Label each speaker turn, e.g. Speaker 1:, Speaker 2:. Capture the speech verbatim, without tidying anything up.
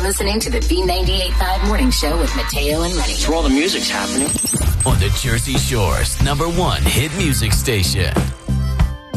Speaker 1: listening to the B ninety-eight point five Morning Show with Mateo and Rennie.
Speaker 2: It's where all the music's happening.
Speaker 3: On the Jersey Shore's number one hit music station.